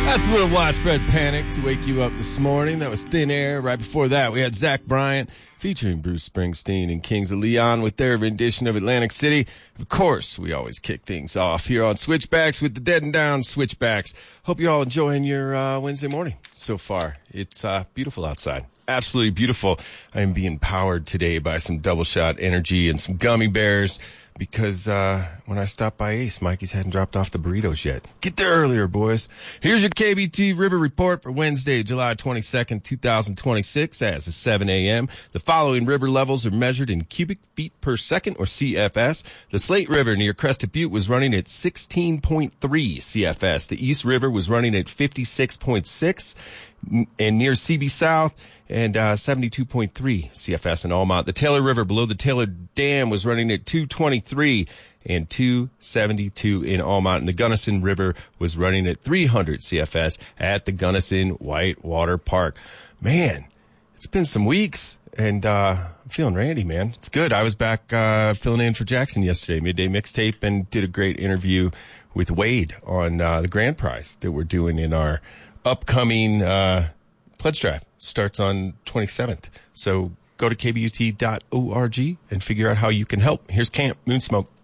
That's a little widespread panic to wake you up this morning. That was Thin Air. Right before that, we had Zach Bryant featuring Bruce Springsteen and Kings of Leon with their rendition of Atlantic City. Of course, we always kick things off here on Switchbacks with the Dead and Down Switchbacks. Hope you're all enjoying your Wednesday morning so far. It's beautiful outside. Absolutely beautiful. I am being powered today by some Double Shot Energy and some gummy bears because when I stopped by Ace, Mikey's hadn't dropped off the burritos yet. Get there earlier, boys. Here's your KBT River Report for Wednesday, July 22nd, 2026 as of 7 a.m. The following river levels are measured in cubic feet per second, or CFS. The Slate River near Crested Butte was running at 16.3 CFS. The East River was running at 56.6 and near CB South, and 72.3 CFS in Almont. The Taylor River below the Taylor Dam was running at 223 and 272 in Almont. And the Gunnison River was running at 300 CFS at the Gunnison Whitewater Park. Man, it's been some weeks, and I'm feeling randy, man. It's good. I was back filling in for Jackson yesterday, midday mixtape, and did a great interview with Wade on the grand prize that we're doing in our upcoming pledge drive. Starts on 27th. So go to kbut.org and figure out how you can help. Here's Camp Moonsmoke.